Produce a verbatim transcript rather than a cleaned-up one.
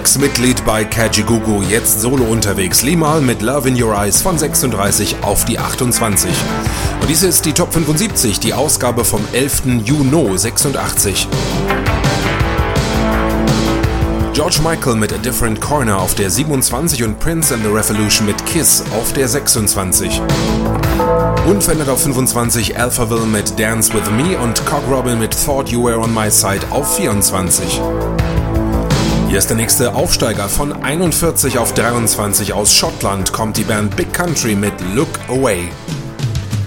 Ex-Mitglied bei Kajagoogoo, jetzt solo unterwegs. Limahl mit Love in Your Eyes von sechsunddreißig auf die achtundzwanzig. Und dies ist die Top fünfundsiebzig, die Ausgabe vom elften Juni sechsundachtzig. George Michael mit A Different Corner auf der siebenundzwanzig und Prince and the Revolution mit Kiss auf der sechsundzwanzig. Unverändert auf fünfundzwanzig Alphaville mit Dance With Me und Cock Robin mit Thought You Were On My Side auf vierundzwanzig. Hier ist der nächste Aufsteiger. Von einundvierzig auf dreiundzwanzig. Aus Schottland kommt die Band Big Country mit Look Away.